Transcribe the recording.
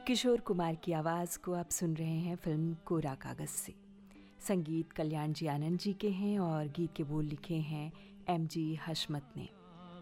किशोर कुमार की आवाज़ को आप सुन रहे हैं फिल्म कोरा कागज़ से। संगीत कल्याण जी आनंद जी के हैं और गीत के बोल लिखे हैं MG हशमत ने।